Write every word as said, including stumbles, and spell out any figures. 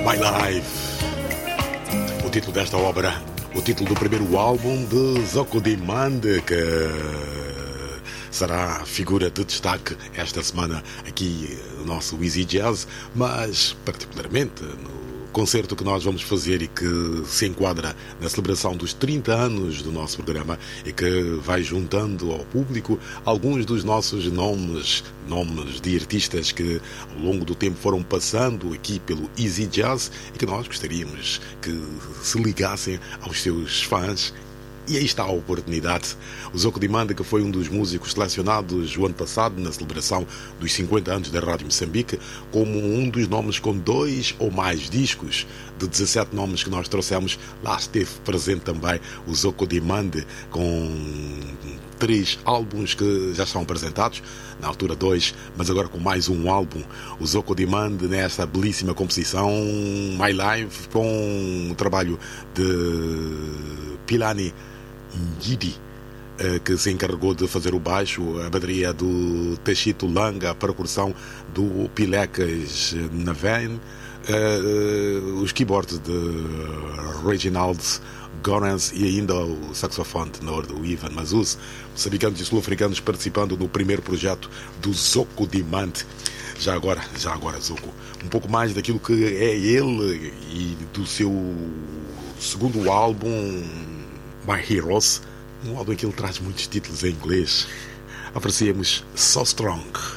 My Life. O título desta obra, o título do primeiro álbum de Zoco Dimande, que será figura de destaque esta semana aqui no nosso Easy Jazz, mas particularmente no concerto que nós vamos fazer e que se enquadra na celebração dos trinta anos do nosso programa e que vai juntando ao público alguns dos nossos nomes, nomes de artistas que ao longo do tempo foram passando aqui pelo Easy Jazz e que nós gostaríamos que se ligassem aos seus fãs. E aí está a oportunidade. O Zoco Dimande, que foi um dos músicos selecionados o ano passado na celebração dos cinquenta anos da Rádio Moçambique, como um dos nomes com dois ou mais discos. De dezassete nomes que nós trouxemos, lá esteve presente também o Zoco Dimande, com três álbuns que já são apresentados, na altura dois, mas agora com mais um álbum. O Zoco Dimande nesta belíssima composição My Life, com o trabalho de Pilani Ngidi, que se encarregou de fazer o baixo, a bateria do Teshito Langa, a percussão do Pilecas Naven, os keyboards de Reginald Gorens e ainda o saxofone tenor do Ivan Mazuz, moçambicanos e sul-africanos participando no primeiro projeto do Zoco Dimande. Já agora, já agora, Zoco, um pouco mais daquilo que é ele e do seu segundo álbum, My Heroes, um álbum em que ele traz muitos títulos em inglês. Apreciemos So Strong.